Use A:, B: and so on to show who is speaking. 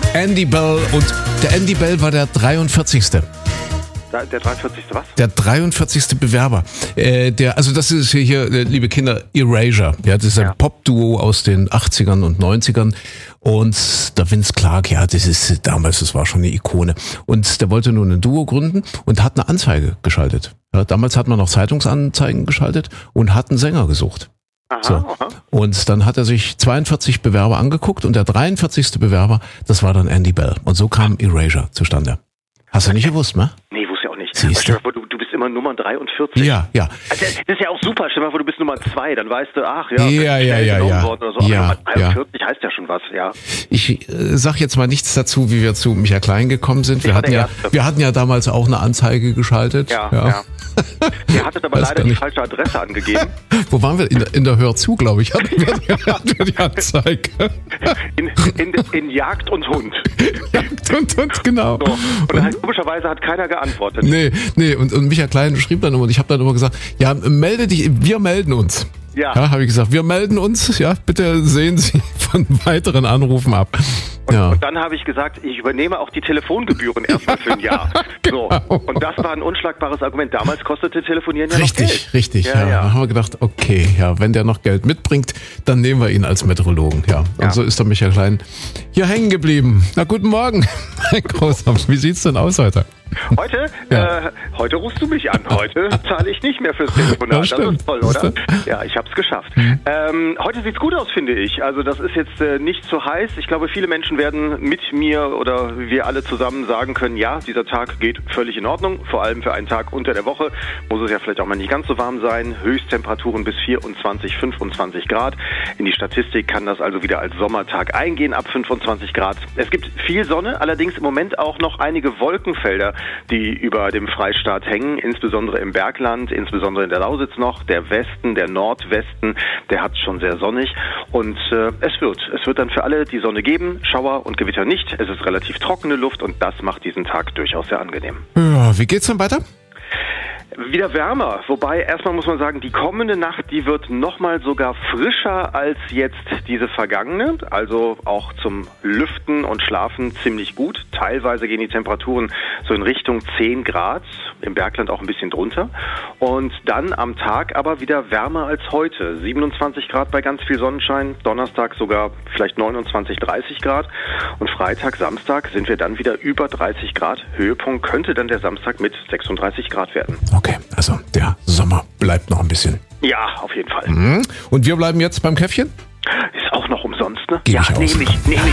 A: Andy Bell. Und der Andy Bell war der 43.
B: Der 43. was?
A: Der 43. Bewerber. Also das ist hier, liebe Kinder, Erasure. Ja, das ist ein Pop-Duo aus den 80ern und 90ern. Und der Vince Clarke, ja, das war schon eine Ikone. Und der wollte nun ein Duo gründen und hat eine Anzeige geschaltet. Ja, damals hat man noch Zeitungsanzeigen geschaltet und hat einen Sänger gesucht.
B: Aha,
A: so.
B: aha.
A: Und dann hat er sich 42 Bewerber angeguckt und der 43. Bewerber, das war dann Andy Bell. Und so kam Erasure zustande. Hast du nicht gewusst, ne?
B: Nee, wusste ich auch nicht.
A: Siehst
B: Stell dir vor, du bist immer Nummer 43.
A: Ja.
B: Also, das ist ja auch super. Stell dir mal vor, du bist Nummer 2, dann weißt du, ach
A: Ja.
B: Oder so.
A: Ja,
B: Aber 43 heißt ja schon was, ja.
A: Ich sag jetzt mal nichts dazu, wie wir zu Michael Klein gekommen sind. Wir hatten ja damals auch eine Anzeige geschaltet.
B: Ja. Ihr hattet aber leider die falsche Adresse angegeben.
A: Wo waren wir? In der Hör zu, glaube ich, hatten wir die Anzeige.
B: In Jagd und Hund.
A: Jagd und Hund, genau.
B: So. Und komischerweise hat keiner geantwortet.
A: Nee, und Michael Klein schrieb dann immer, und ich habe dann immer gesagt, ja, melde dich, wir melden uns.
B: Ja,
A: habe ich gesagt, wir melden uns, ja, bitte sehen Sie von weiteren Anrufen ab.
B: Und dann habe ich gesagt, ich übernehme auch die Telefongebühren erstmal für ein Jahr. So. Und das war ein unschlagbares Argument. Damals kostete Telefonieren ja noch Geld. Richtig. Ja.
A: Da haben wir gedacht, okay, ja, wenn der noch Geld mitbringt, dann nehmen wir ihn als Meteorologen. Ja. Und so ist der Michael Klein hier hängen geblieben. Na, guten Morgen, mein Großer. Wie sieht's denn aus heute?
B: Heute? Heute rufst du mich an. Heute zahle ich nicht mehr fürs Telefonat. Das ist toll, oder? Ja, ich habe es geschafft. Heute sieht's gut aus, finde ich. Also das ist jetzt nicht so heiß. Ich glaube, viele Menschen werden mit mir oder wir alle zusammen sagen können, ja, dieser Tag geht völlig in Ordnung. Vor allem für einen Tag unter der Woche muss es ja vielleicht auch mal nicht ganz so warm sein. Höchsttemperaturen bis 24, 25 Grad. In die Statistik kann das also wieder als Sommertag eingehen, ab 25 Grad. Es gibt viel Sonne, allerdings im Moment auch noch einige Wolkenfelder, die über dem Freistaat hängen, insbesondere im Bergland, insbesondere in der Lausitz noch. Der Westen, der Nordwesten, der hat schon sehr sonnig. Und es wird dann für alle die Sonne geben, Schauer und Gewitter nicht. Es ist relativ trockene Luft und das macht diesen Tag durchaus sehr angenehm.
A: Ja, wie geht's dann weiter?
B: Wieder wärmer, wobei erstmal muss man sagen, die kommende Nacht, die wird nochmal sogar frischer als jetzt diese vergangene, also auch zum Lüften und Schlafen ziemlich gut. Teilweise gehen die Temperaturen so in Richtung 10 Grad, im Bergland auch ein bisschen drunter. Und dann am Tag aber wieder wärmer als heute, 27 Grad bei ganz viel Sonnenschein, Donnerstag sogar vielleicht 29, 30 Grad und Freitag, Samstag sind wir dann wieder über 30 Grad. Höhepunkt könnte dann der Samstag mit 36 Grad werden.
A: Okay, also der Sommer bleibt noch ein bisschen.
B: Ja, auf jeden Fall.
A: Und wir bleiben jetzt beim Käffchen?
B: Ist auch noch umsonst, ne?
A: Geh ich aus.
B: Nehme ich.